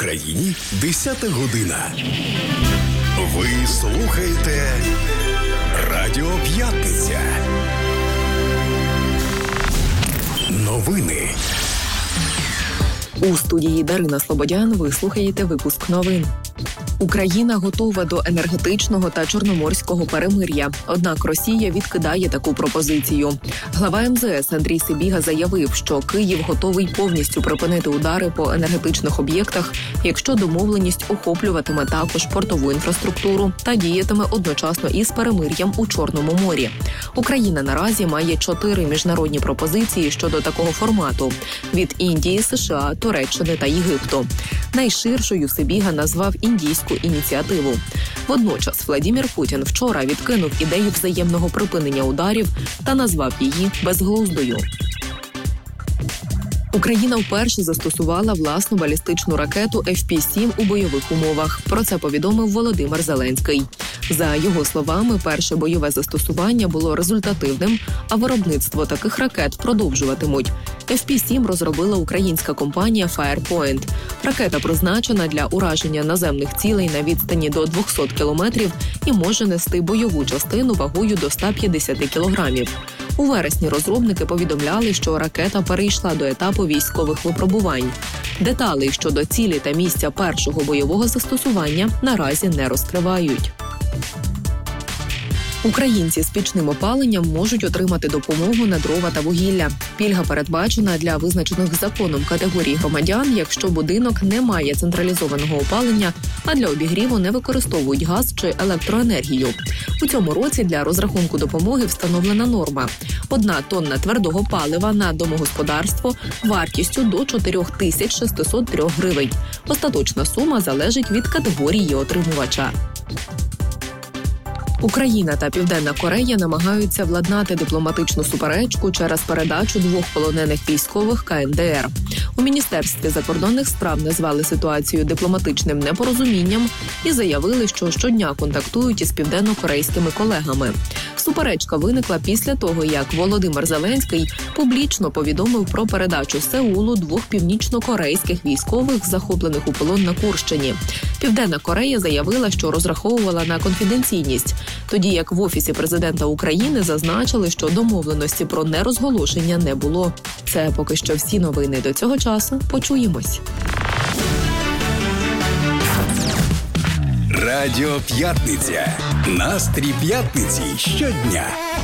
Україні 10 година. Ви слухаєте Радіо П'ятниця. Новини. У студії Дарина Слободян ви слухаєте випуск новин. Україна готова до енергетичного та чорноморського перемир'я. Однак Росія відкидає таку пропозицію. Глава МЗС Андрій Сибіга заявив, що Київ готовий повністю припинити удари по енергетичних об'єктах, якщо домовленість охоплюватиме також портову інфраструктуру та діятиме одночасно із перемир'ям у Чорному морі. Україна наразі має 4 міжнародні пропозиції щодо такого формату – від Індії, США, Туреччини та Єгипту. Найширшою Сибіга назвав індійську ініціативу. Водночас Владимир Путін вчора відкинув ідею взаємного припинення ударів та назвав її безглуздою. Україна вперше застосувала власну балістичну ракету FP-7 у бойових умовах. Про це повідомив Володимир Зеленський. За його словами, перше бойове застосування було результативним, а виробництво таких ракет продовжуватимуть. FP-7 розробила українська компанія Firepoint. Ракета призначена для ураження наземних цілей на відстані до 200 кілометрів і може нести бойову частину вагою до 150 кілограмів. У вересні розробники повідомляли, що ракета перейшла до етапу військових випробувань. Деталей щодо цілі та місця першого бойового застосування наразі не розкривають. Українці з пічним опаленням можуть отримати допомогу на дрова та вугілля. Пільга передбачена для визначених законом категорій громадян, якщо будинок не має централізованого опалення, а для обігріву не використовують газ чи електроенергію. У цьому році для розрахунку допомоги встановлена норма. 1 тонна твердого палива на домогосподарство вартістю до 4603 гривень. Остаточна сума залежить від категорії отримувача. Україна та Південна Корея намагаються владнати дипломатичну суперечку через передачу 2 полонених військових КНДР. У Міністерстві закордонних справ назвали ситуацію дипломатичним непорозумінням і заявили, що щодня контактують із південно-корейськими колегами. Суперечка виникла після того, як Володимир Зеленський публічно повідомив про передачу Сеулу 2 північно-корейських військових, захоплених у полон на Курщині. Південна Корея заявила, що розраховувала на конфіденційність, тоді як в Офісі президента України зазначили, що домовленості про нерозголошення не було. Це поки що всі новини до цього часу. Почуємось. Радіо П'ятниця. Настрій п'ятниці щодня.